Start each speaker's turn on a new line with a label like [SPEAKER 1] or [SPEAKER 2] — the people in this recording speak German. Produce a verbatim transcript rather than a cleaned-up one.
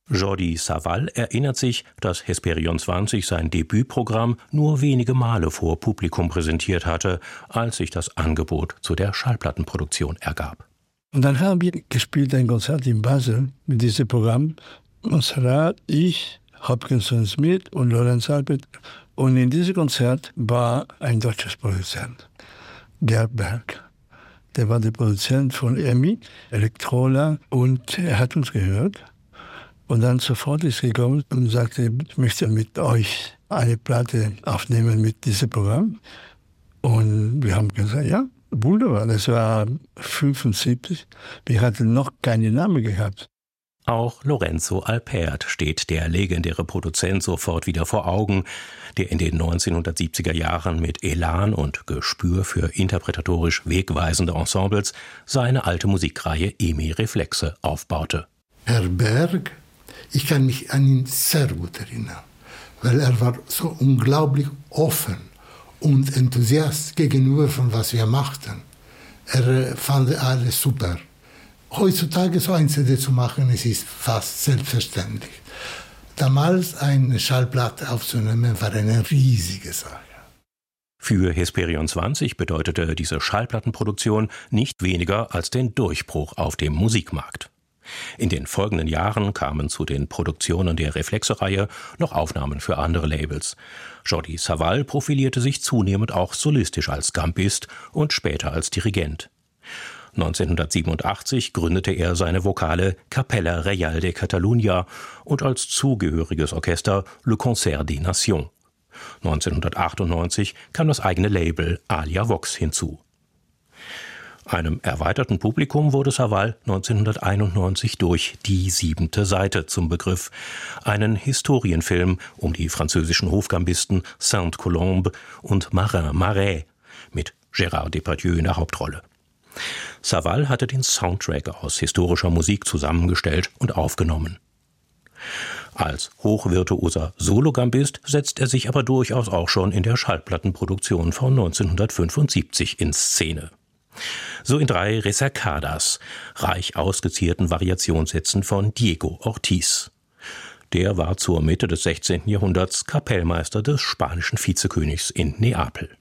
[SPEAKER 1] Jordi Savall erinnert sich, dass Hesperion zwanzig sein Debütprogramm nur wenige Male vor Publikum präsentiert hatte, als sich das Angebot zu der Schallplattenproduktion ergab.
[SPEAKER 2] Und dann haben wir gespielt ein Konzert in Basel mit diesem Programm. Montserrat, ich, Hopkinson Smith und Lorenz Albert. Und in diesem Konzert war ein deutsches Produzent, Gerd Berg. Der war der Produzent von E M I, Elektrola, und er hat uns gehört. Und dann sofort ist er gekommen und sagte, ich möchte mit euch eine Platte aufnehmen mit diesem Programm. Und wir haben gesagt, ja, wunderbar. Das war fünfundsiebzig. Wir hatten noch keinen Namen gehabt.
[SPEAKER 1] Auch Lorenzo Alpert steht der legendäre Produzent sofort wieder vor Augen, der in den neunzehnhundertsiebziger Jahren mit Elan und Gespür für interpretatorisch wegweisende Ensembles seine alte Musikreihe E M I-Reflexe aufbaute.
[SPEAKER 3] Herr Berg, ich kann mich an ihn sehr gut erinnern, weil er war so unglaublich offen und enthusiast gegenüber von was wir machten. Er fand alles super. Heutzutage so ein C D zu machen, es ist fast selbstverständlich. Damals eine Schallplatte aufzunehmen, war eine riesige Sache.
[SPEAKER 1] Für Hesperion zwanzig bedeutete diese Schallplattenproduktion nicht weniger als den Durchbruch auf dem Musikmarkt. In den folgenden Jahren kamen zu den Produktionen der Reflexe-Reihe noch Aufnahmen für andere Labels. Jordi Savall profilierte sich zunehmend auch solistisch als Gambist und später als Dirigent. neunzehnhundertsiebenundachtzig gründete er seine Vokale Capella Reial de Catalunya und als zugehöriges Orchester Le Concert des Nations. neunzehnhundertachtundneunzig kam das eigene Label Alia Vox hinzu. Einem erweiterten Publikum wurde Savall neunzehnhunderteinundneunzig durch Die siebente Seite zum Begriff, einen Historienfilm um die französischen Hofgambisten Sainte-Colombe und Marin Marais mit Gérard Depardieu in der Hauptrolle. Savall hatte den Soundtrack aus historischer Musik zusammengestellt und aufgenommen. Als hochvirtuoser Sologambist setzt er sich aber durchaus auch schon in der Schallplattenproduktion von neunzehnhundertfünfundsiebzig in Szene. So in drei Resacadas, reich ausgezierten Variationssätzen von Diego Ortiz. Der war zur Mitte des sechzehnten Jahrhunderts Kapellmeister des spanischen Vizekönigs in Neapel.